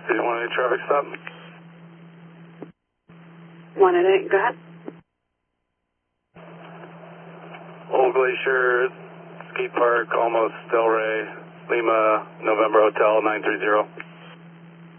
Do you want any traffic stop? 188, go ahead. Old Glacier, Ski Park, almost Delray, Lima, November Hotel 930.